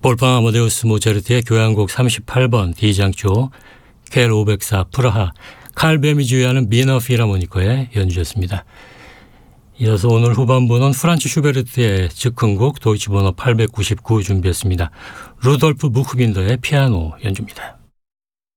볼팡 아마데우스 모차르트의 교향곡 38번 D장조, 켈 504 프라하, 칼 뱀이 주의하는 미너 필하모니커의 연주였습니다. 이어서 오늘 후반부는 프란츠 슈베르트의 즉흥곡 도이치번호 899 준비했습니다. 루돌프 부크빈더의 피아노 연주입니다.